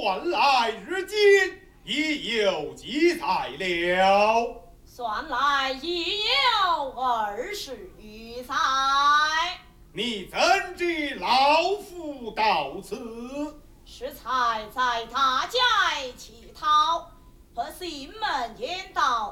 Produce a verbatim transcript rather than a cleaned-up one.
算来日今已有记载了。 算来已有二十余载。 你怎知老夫到此？ 适才在大街乞讨，和西门沿道